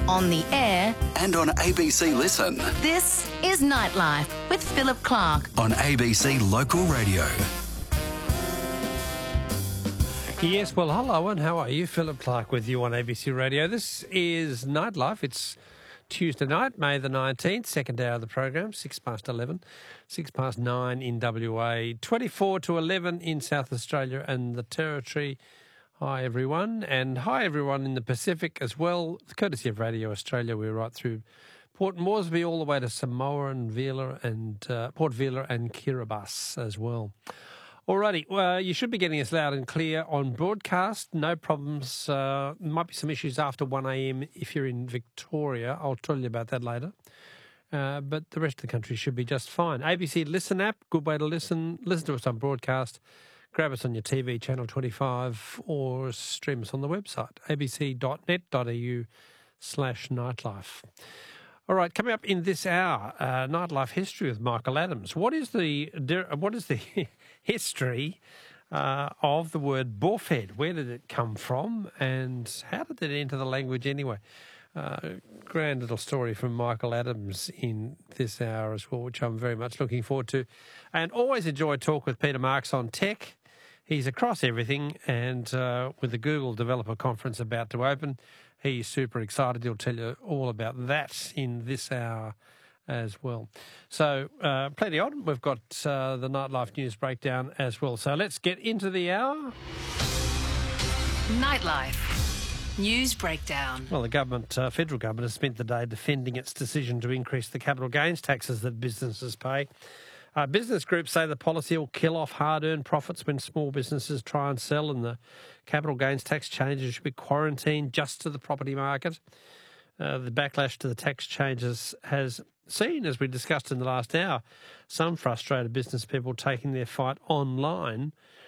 on the air and on ABC Listen. This is Nightlife with Philip Clark on ABC Local Radio. Yes, well, hello and how are you? Philip Clark with you on ABC Radio. This is Nightlife. It's Tuesday night, May the 19th, second hour of the program, 11:06, 9 in WA, 24 to 11 in South Australia and the Territory. Hi, everyone, and hi, everyone in the Pacific as well. Courtesy of Radio Australia, we're right through Port Moresby all the way to Samoa and Vila and Port Vila and Kiribati as well. Alrighty, well, you should be getting us loud and clear on broadcast. No problems. Might be some issues after 1 a.m. if you're in Victoria. I'll tell you about that later. But the rest of the country should be just fine. ABC Listen app, good way to listen. Listen to us on broadcast. Grab us on your TV, Channel 25, or stream us on the website, abc.net.au/nightlife. All right, coming up in this hour, Nightlife History with Michael Adams. What is the history of the word bullfed? Where did it come from, and how did it enter the language anyway? Grand little story from Michael Adams in this hour as well, which I'm very much looking forward to. And always enjoy talk with Peter Marks on tech. He's across everything, and with the Google Developer Conference about to open, he's super excited. He'll tell you all about that in this hour as well. So, plenty on. We've got the Nightlife News Breakdown as well. So let's get into the hour. Nightlife News Breakdown. Well, the government, federal government, has spent the day defending its decision to increase the capital gains taxes that businesses pay. Business groups say the policy will kill off hard-earned profits when small businesses try and sell, and the capital gains tax changes should be quarantined just to the property market. The backlash to the tax changes has seen, as we discussed in the last hour, some frustrated business people taking their fight online